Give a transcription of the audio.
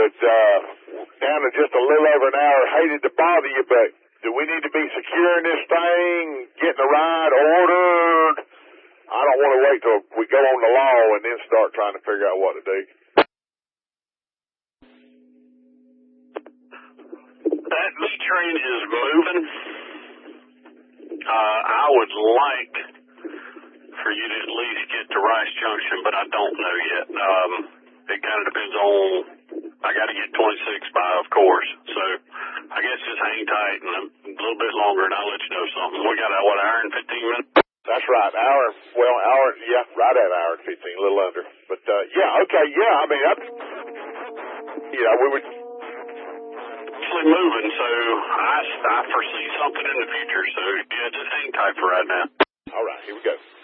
with down to just a little over an hour. Hated to bother you, but do we need to be securing this thing, getting the ride ordered? I don't want to wait till we go on the law and then start trying to figure out what to do. This train is moving. I would like for you to at least get to Rice Junction, but I don't know yet. It kind of depends on, I got to get 26 by, of course. So I guess just hang tight and a little bit longer and I'll let you know something. We got, what, an hour and 15 minutes? That's right, hour, yeah, right at an hour and 15, a little under. But, yeah, okay, yeah, I mean, that's, we would... moving, so I foresee something in the future. So, yeah, just hang tight for right now. All right, here we go.